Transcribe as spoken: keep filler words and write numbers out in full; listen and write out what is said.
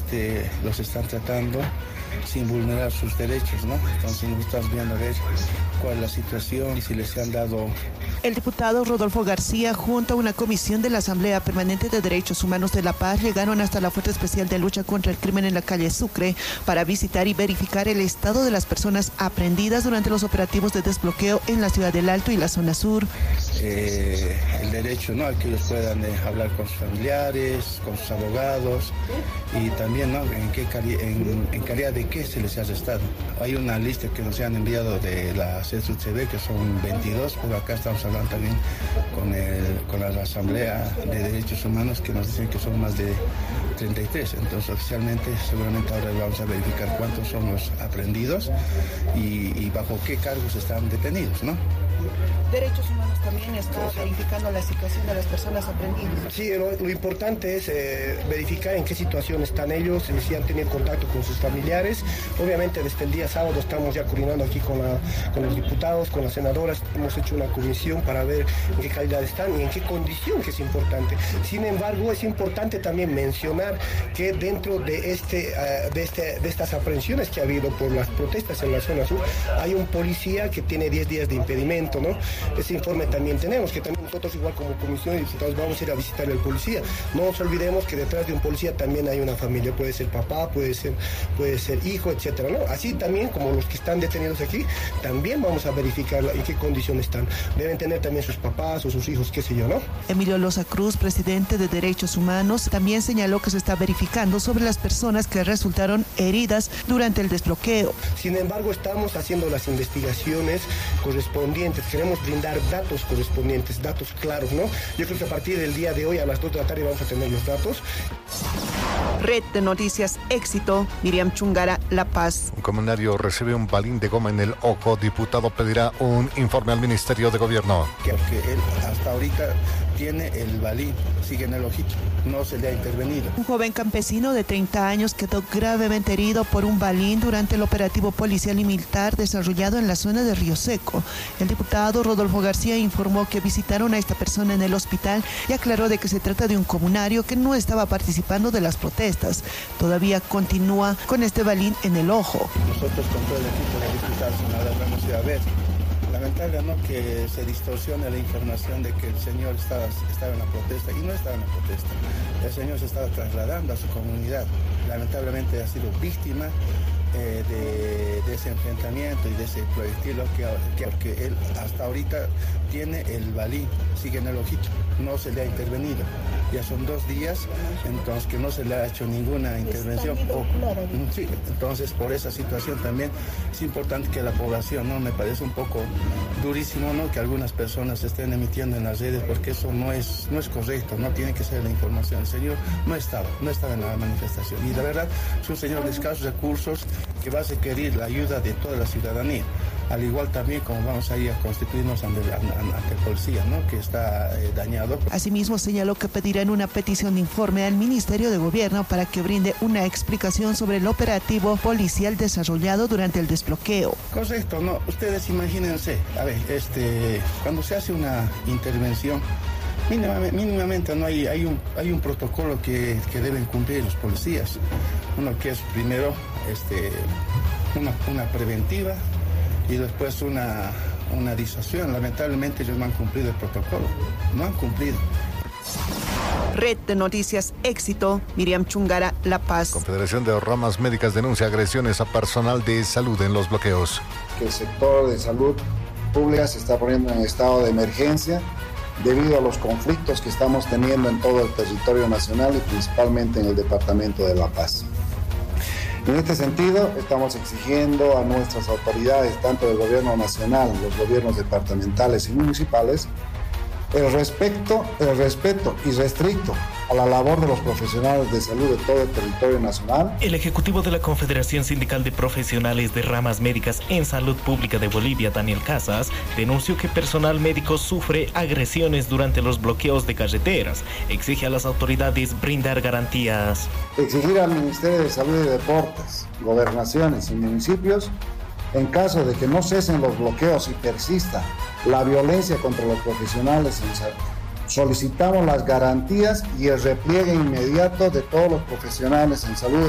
este, los están tratando sin vulnerar sus derechos, ¿no? Entonces nos estamos viendo a ver cuál es la situación y si les han dado. El diputado Rodolfo García, junto a una comisión de la Asamblea Permanente de Derechos Humanos de La Paz, llegaron hasta la Fuerza Especial de Lucha contra el Crimen en la calle Sucre para visitar y verificar el estado de las personas aprehendidas durante los operativos de desbloqueo en la ciudad del Alto y la zona sur. Eh, el derecho, ¿no?, a que ellos puedan eh, hablar con sus familiares, con sus abogados y también, ¿no?, en qué cali- en, en calidad de qué se les ha arrestado. Hay una lista que nos han enviado de la C S U C B que son veintidós, pero acá estamos hablando también con, el, con la Asamblea de Derechos Humanos que nos dicen que son más de treinta y tres. Entonces oficialmente seguramente ahora vamos a verificar cuántos son los aprehendidos y, y bajo qué cargos están detenidos, ¿no? Derechos Humanos también está verificando la situación de las personas aprehendidas. Sí, lo, lo importante es eh, verificar en qué situación están ellos, eh, si han tenido contacto con sus familiares. Obviamente desde el día sábado estamos ya coordinando aquí con, la, con los diputados, con las senadoras. Hemos hecho una comisión para ver en qué calidad están y en qué condición, que es importante. Sin embargo, es importante también mencionar que dentro de, este, uh, de, este, de estas aprehensiones que ha habido por las protestas en la zona sur, hay un policía que tiene diez días de impedimento, ¿no? Ese informe también tenemos, que también nosotros igual como comisión de diputados vamos a ir a visitar al policía. No nos olvidemos que detrás de un policía también hay una familia, puede ser papá, puede ser, puede ser hijo, etcétera, ¿no? Así también como los que están detenidos aquí, también vamos a verificar en qué condición están. Deben tener también sus papás o sus hijos, qué sé yo, ¿no? Emilio Loza Cruz, presidente de Derechos Humanos, también señaló que se está verificando sobre las personas que resultaron heridas durante el desbloqueo. Sin embargo, estamos haciendo las investigaciones correspondientes. Queremos brindar datos correspondientes, datos claros, ¿no? Yo creo que a partir del día de hoy a las dos de la tarde vamos a tener los datos. Red de Noticias Éxito, Miriam Chungara, La Paz. Un comunario recibe un balín de goma en el ojo. Diputado pedirá un informe al Ministerio de Gobierno. Que aunque él hasta ahorita tiene el balín, sigue en el ojito, no se le ha intervenido. Un joven campesino de treinta años quedó gravemente herido por un balín durante el operativo policial y militar desarrollado en la zona de Río Seco. El diputado Rodolfo García informó que visitaron a esta persona en el hospital y aclaró de que se trata de un comunario que no estaba participando de las protestas. Todavía continúa con este balín en el ojo. Nosotros con todo el equipo de diputados nada vamos a ir a ver. Lamentable, ¿no?, que se distorsione la información de que el señor estaba, estaba en la protesta y no estaba en la protesta. El señor se estaba trasladando a su comunidad. Lamentablemente ha sido víctima eh, de, de ese enfrentamiento y de ese proyectil que, que, que él hasta ahorita tiene el balín, sigue en el ojito, no se le ha intervenido. Ya son dos días, entonces que no se le ha hecho ninguna intervención. Oh, sí, entonces por esa situación también es importante que la población, ¿no?, me parece un poco durísimo, ¿no?, que algunas personas se estén emitiendo en las redes, porque eso no es, no es correcto, no tiene que ser la información. El señor no estaba, no estaba en la manifestación y la verdad es un señor de escasos recursos que va a requerir la ayuda de toda la ciudadanía. Al igual también como vamos a ir a constituirnos ante, ante el policía, ¿no?, que está eh, dañado. Asimismo señaló que pedirán una petición de informe al Ministerio de Gobierno para que brinde una explicación sobre el operativo policial desarrollado durante el desbloqueo. Correcto, ¿no? Ustedes imagínense, a ver, este, cuando se hace una intervención, mínimamente, mínimamente no hay, hay, un, hay un protocolo que, que deben cumplir los policías. Uno que es primero este, una, una preventiva, y después una, una disuasión. Lamentablemente ellos no han cumplido el protocolo, no han cumplido. Red de Noticias Éxito, Miriam Chungara, La Paz. Confederación de Ramas Médicas denuncia agresiones a personal de salud en los bloqueos. Que el sector de salud pública se está poniendo en estado de emergencia debido a los conflictos que estamos teniendo en todo el territorio nacional y principalmente en el departamento de La Paz. En este sentido, estamos exigiendo a nuestras autoridades, tanto del gobierno nacional, los gobiernos departamentales y municipales, el respeto, el respeto irrestricto a la labor de los profesionales de salud de todo el territorio nacional. El ejecutivo de la Confederación Sindical de Profesionales de Ramas Médicas en Salud Pública de Bolivia, Daniel Casas, denunció que personal médico sufre agresiones durante los bloqueos de carreteras. Exige a las autoridades brindar garantías. Exigir al Ministerio de Salud y Deportes, gobernaciones y municipios, en caso de que no cesen los bloqueos y persista la violencia contra los profesionales en salud, solicitamos las garantías y el repliegue inmediato de todos los profesionales en salud